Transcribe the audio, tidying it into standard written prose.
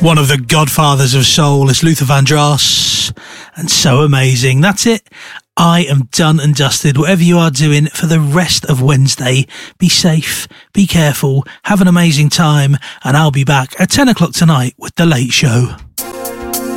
One of the godfathers of soul is Luther Vandross, and So Amazing. That's it. I am done and dusted. Whatever you are doing for the rest of Wednesday, be safe, be careful, have an amazing time, and I'll be back at 10 o'clock tonight with The Late Show.